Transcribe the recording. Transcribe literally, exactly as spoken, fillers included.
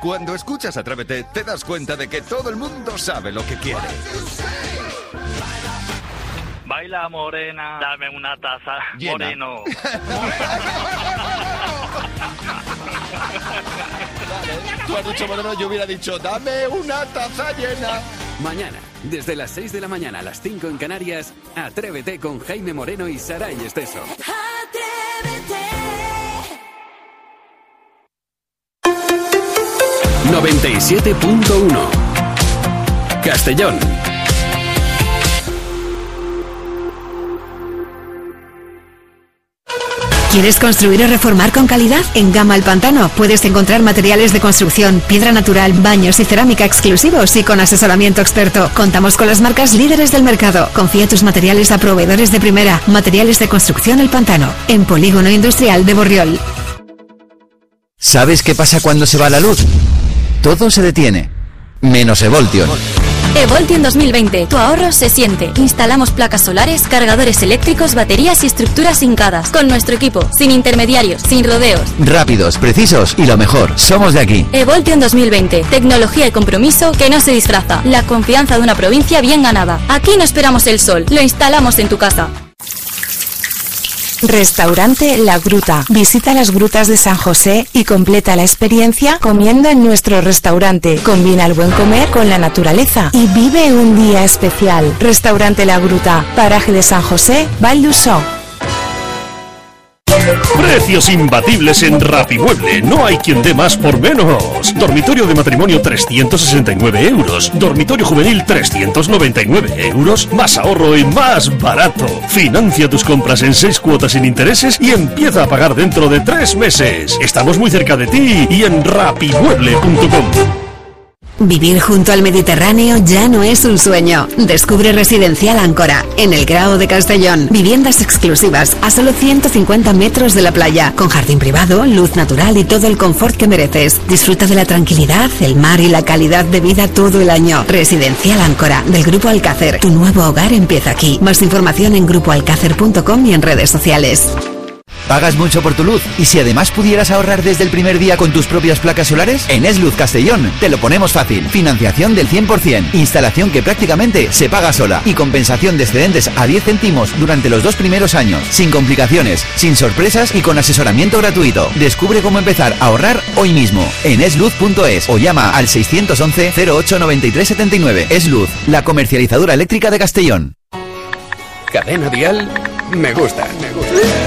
Cuando escuchas Atrévete, te das cuenta de que todo el mundo sabe lo que quiere. Baila morena, dame una taza, Llena. moreno. Tú has dicho moreno, yo hubiera dicho, dame una taza llena. Mañana, desde las seis de la mañana a las cinco en Canarias, Atrévete con Jaime Moreno y Saray Esteso. noventa y siete punto uno Castellón. ¿Quieres construir o reformar con calidad? En Gama El Pantano puedes encontrar materiales de construcción, piedra natural, baños y cerámica exclusivos y con asesoramiento experto. Contamos con las marcas líderes del mercado. Confía tus materiales a proveedores de primera. Materiales de construcción El Pantano, en Polígono Industrial de Borriol. ¿Sabes qué pasa cuando se va la luz? Todo se detiene, menos Evoltion. Evoltion dos mil veinte, tu ahorro se siente. Instalamos placas solares, cargadores eléctricos, baterías y estructuras hincadas. Con nuestro equipo, sin intermediarios, sin rodeos. Rápidos, precisos y lo mejor, somos de aquí. Evoltion dos mil veinte, tecnología y compromiso que no se disfraza. La confianza de una provincia bien ganada. Aquí no esperamos el sol, lo instalamos en tu casa. Restaurante La Gruta. Visita las grutas de San José y completa la experiencia comiendo en nuestro restaurante. Combina el buen comer con la naturaleza y vive un día especial. Restaurante La Gruta, paraje de San José, Val d'Usó. Precios imbatibles en Rapimueble. No hay quien dé más por menos. Dormitorio de matrimonio trescientos sesenta y nueve euros. Dormitorio juvenil trescientos noventa y nueve euros. Más ahorro y más barato. Financia tus compras en seis cuotas sin intereses y empieza a pagar dentro de tres meses. Estamos muy cerca de ti y en rapimueble punto com. Vivir junto al Mediterráneo ya no es un sueño. Descubre Residencial Áncora, en el Grao de Castellón. Viviendas exclusivas a solo ciento cincuenta metros de la playa, con jardín privado, luz natural y todo el confort que mereces. Disfruta de la tranquilidad, el mar y la calidad de vida todo el año. Residencial Áncora, del Grupo Alcácer. Tu nuevo hogar empieza aquí. Más información en grupo alcácer punto com y en redes sociales. ¿Pagas mucho por tu luz? ¿Y si además pudieras ahorrar desde el primer día con tus propias placas solares? En Es Luz Castellón te lo ponemos fácil. Financiación del cien por ciento. Instalación que prácticamente se paga sola. Y compensación de excedentes a diez céntimos durante los dos primeros años. Sin complicaciones, sin sorpresas y con asesoramiento gratuito. Descubre cómo empezar a ahorrar hoy mismo en esluz punto es o llama al seiscientos once cero ocho noventa y tres setenta y nueve. Es Luz, la comercializadora eléctrica de Castellón. Cadena Dial, me gusta, me gusta.